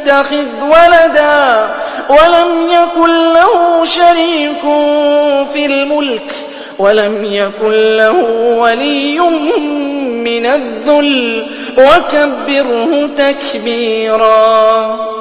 يتخذ ولدا ولم يكن له شريك في الملك ولم يكن له ولي من الذل وكبره تكبيرا.